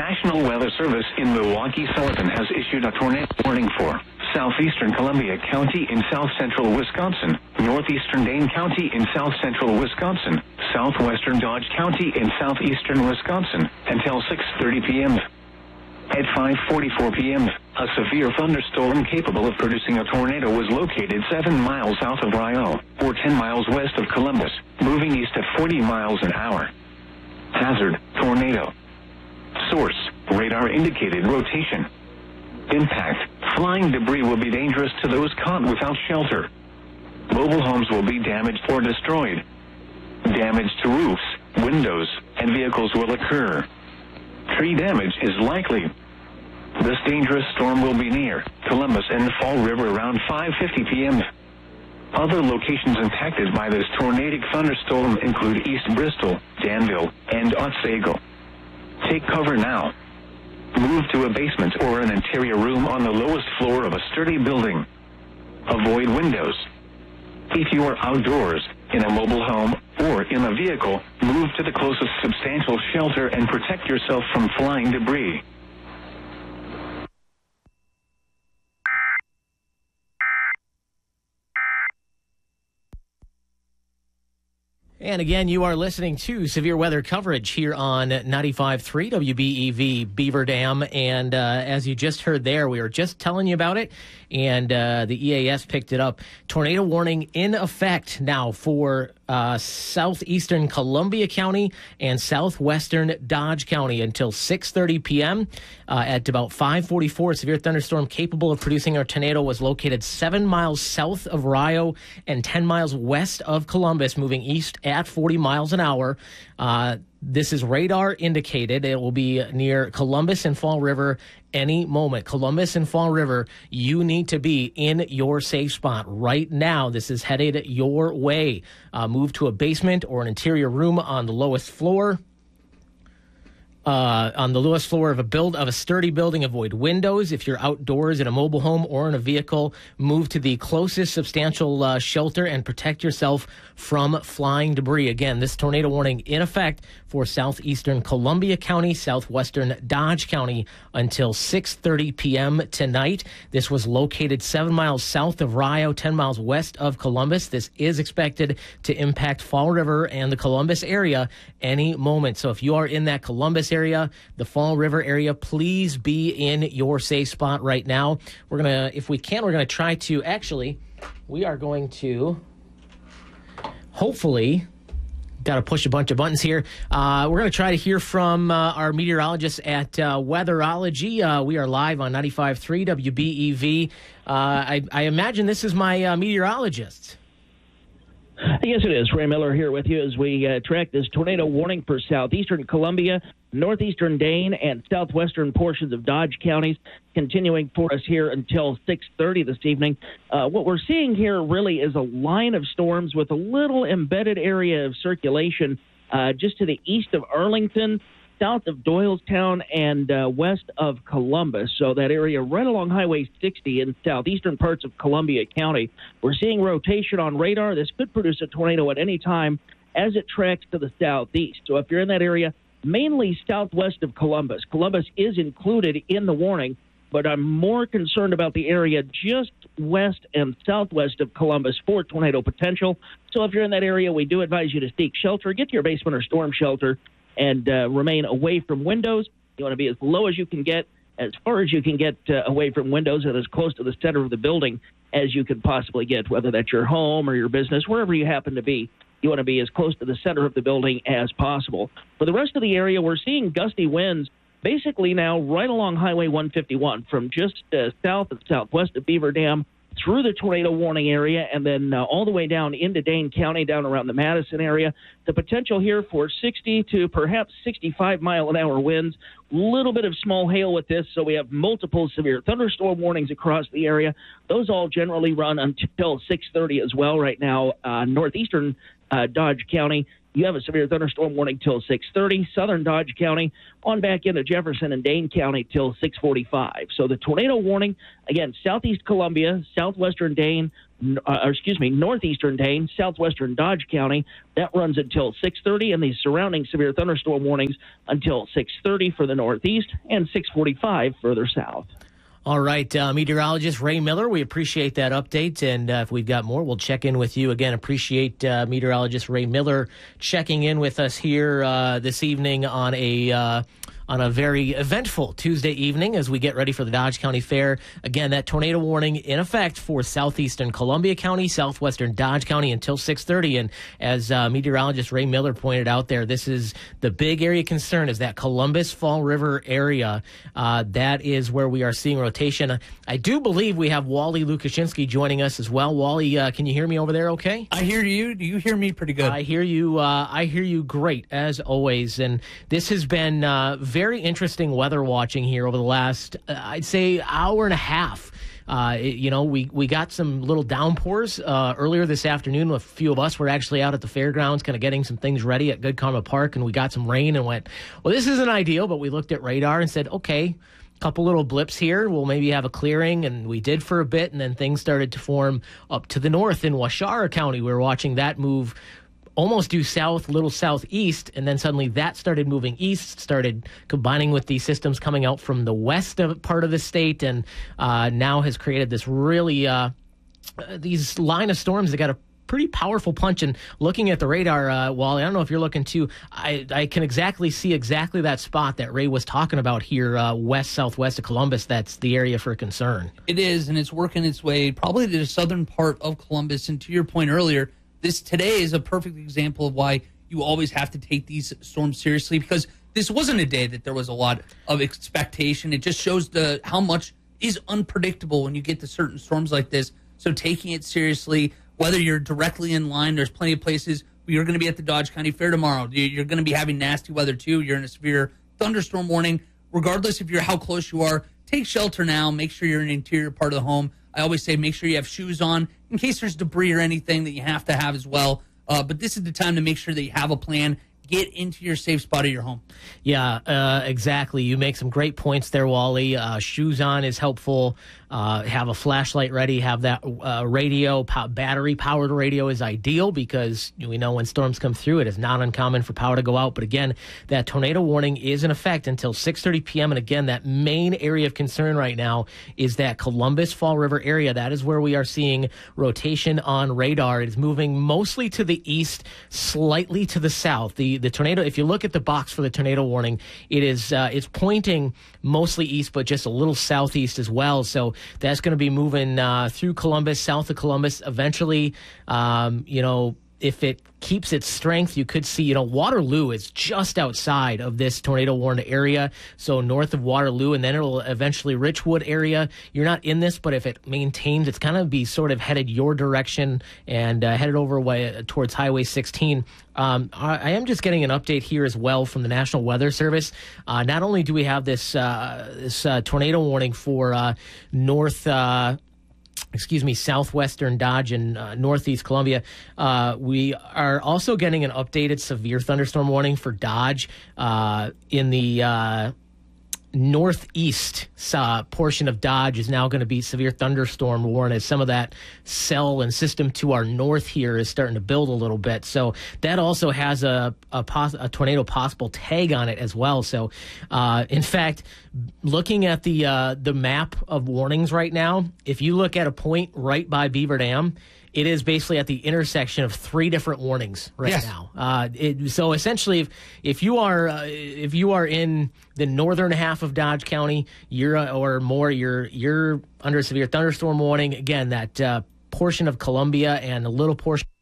National Weather Service in Milwaukee-Sullivan has issued a tornado warning for southeastern Columbia County in south-central Wisconsin, northeastern Dane County in south-central Wisconsin, southwestern Dodge County in southeastern Wisconsin until 6:30 p.m. At 5:44 p.m., a severe thunderstorm capable of producing a tornado was located 7 miles south of Rio, or 10 miles west of Columbus, moving east at 40 miles an hour. Hazard, tornado. Source, radar indicated rotation. Impact, flying debris will be dangerous to those caught without shelter. Mobile homes will be damaged or destroyed. Damage to roofs, windows, and vehicles will occur. Tree damage is likely. This dangerous storm will be near Columbus and Fall River around 5:50 p.m. Other locations impacted by this tornadic thunderstorm include East Bristol, Danville, and Otsego. Take cover now. Move to a basement or an interior room on the lowest floor of a sturdy building. Avoid windows. If you are outdoors, in a mobile home, or in a vehicle, move to the closest substantial shelter and protect yourself from flying debris. And again, you are listening to severe weather coverage here on 95.3 WBEV Beaver Dam. And as you just heard there, we were just telling you about it, and the EAS picked it up. Tornado warning in effect now for southeastern Columbia County and southwestern Dodge County until 6:30 p.m. At about 5:44, a severe thunderstorm capable of producing a tornado was located 7 miles south of Rio and 10 miles west of Columbus, moving east at 40 miles an hour. This is radar indicated. It will be near Columbus and Fall River any moment. Columbus and Fall River, you need to be in your safe spot right now. This is headed your way. Move to a basement or an interior room on the lowest floor. On the lowest floor of a sturdy building. Avoid windows. If you're outdoors in a mobile home or in a vehicle, move to the closest substantial shelter and protect yourself from flying debris. Again, this tornado warning in effect for southeastern Columbia County, southwestern Dodge County until 6:30 p.m. tonight. This was located 7 miles south of Rio, 10 miles west of Columbus. This is expected to impact Fall River and the Columbus area any moment. So if you are in that Columbus area, the Fall River area, please be in your safe spot right now. We're going to, if we can, we're going to try to, actually, we are going to hopefully, got to push a bunch of buttons here. We're going to try to hear from our meteorologists at Weatherology. We are live on 95.3 WBEV. I imagine this is my meteorologist. Yes, it is. Ray Miller here with you as we track this tornado warning for southeastern Columbia, northeastern Dane, and southwestern portions of Dodge counties, continuing for us here until 6:30 this evening. What we're seeing here really is a line of storms with a little embedded area of circulation just to the east of Arlington, south of Doylestown, and west of Columbus. So that area right along Highway 60 in southeastern parts of Columbia County. We're seeing rotation on radar. This could produce a tornado at any time as it tracks to the southeast. So if you're in that area, mainly southwest of Columbus. Columbus is included in the warning, but I'm more concerned about the area just west and southwest of Columbus for tornado potential. So if you're in that area, we do advise you to seek shelter, get to your basement or storm shelter, and remain away from windows. You want to be as low as you can get, as far as you can get away from windows, and as close to the center of the building as you can possibly get, whether that's your home or your business, wherever you happen to be. You want to be as close to the center of the building as possible. For the rest of the area, we're seeing gusty winds basically now right along Highway 151 from just south and southwest of Beaver Dam through the tornado warning area and then all the way down into Dane County, down around the Madison area. The potential here for 60 to perhaps 65-mile-an-hour winds. A little bit of small hail with this, so we have multiple severe thunderstorm warnings across the area. Those all generally run until 6:30 as well right now. Northeastern Dodge County, you have a severe thunderstorm warning till 6:30. Southern Dodge County on back into Jefferson and Dane County till 6:45. So the tornado warning, again, southeast Columbia, southwestern Dane, northeastern Dane, southwestern Dodge County. That runs until 6:30, and the surrounding severe thunderstorm warnings until 6:30 for the northeast and 6:45 further south. All right, meteorologist Ray Miller, we appreciate that update, and if we've got more, we'll check in with you again. Appreciate meteorologist Ray Miller checking in with us here this evening on a very eventful Tuesday evening as we get ready for the Dodge County Fair. Again, that tornado warning in effect for southeastern Columbia County, southwestern Dodge County until 6:30. And as meteorologist Ray Miller pointed out there, this is the big area of concern is that Columbus Fall River area. That is where we are seeing rotation. I do believe we have Wally Lukashinsky joining us as well. Wally, can you hear me over there okay? I hear you. Do you hear me pretty good? I hear you great, as always. And this has been very interesting weather watching here over the last, I'd say, hour and a half. We got some little downpours earlier this afternoon. A few of us were actually out at the fairgrounds kind of getting some things ready at Good Karma Park, and we got some rain and went, well, this isn't ideal, but we looked at radar and said, okay, couple little blips here. We'll maybe have a clearing, and we did for a bit, and then things started to form up to the north in Waushara County. We were watching that move almost due south, little southeast, and then suddenly that started moving east, started combining with these systems coming out from the west of part of the state, and now has created this really these line of storms that got a pretty powerful punch. And looking at the radar, Wally, I don't know if you're looking too, I can see exactly that spot that Ray was talking about here, southwest of Columbus. That's the area for concern. It is, and it's working its way probably to the southern part of Columbus. And to your point earlier, this today is a perfect example of why you always have to take these storms seriously, because this wasn't a day that there was a lot of expectation. It just shows how much is unpredictable when you get to certain storms like this. So taking it seriously, whether you're directly in line, there's plenty of places where you're going to be at the Dodge County Fair tomorrow. You're going to be having nasty weather too. You're in a severe thunderstorm warning. Regardless if you're how close you are, take shelter now. Make sure you're in the interior part of the home. I always say make sure you have shoes on in case there's debris or anything that you have to have as well. But this is the time to make sure that you have a plan. Get into your safe spot of your home. Yeah, exactly. You make some great points there, Wally. Shoes on is helpful. Have a flashlight ready. Have that radio, battery-powered radio is ideal because we know when storms come through, it is not uncommon for power to go out. But again, that tornado warning is in effect until 6:30 p.m. And again, that main area of concern right now is that Columbus Fall River area. That is where we are seeing rotation on radar. It is moving mostly to the east, slightly to the south. The tornado, if you look at the box for the tornado warning, it's pointing mostly east, but just a little southeast as well. So that's going to be moving through Columbus, south of Columbus. Eventually, if it keeps its strength, you could see, Waterloo is just outside of this tornado warned area. So north of Waterloo, and then it'll eventually Richwood area. You're not in this, but if it maintains, it's going to be sort of headed your direction and headed over towards Highway 16. I am just getting an update here as well from the National Weather Service. Not only do we have this tornado warning for southwestern Dodge and northeast Columbia. We are also getting an updated severe thunderstorm warning for Dodge in the northeast portion of Dodge is now going to be severe thunderstorm warning as some of that cell and system to our north here is starting to build a little bit. So that also has a tornado possible tag on it as well. So in fact, looking at the map of warnings right now, if you look at a point right by Beaver Dam, it is basically at the intersection of three different warnings now. So essentially, if you are in the northern half of Dodge County, you're under a severe thunderstorm warning. Again, that portion of Columbia and a little portion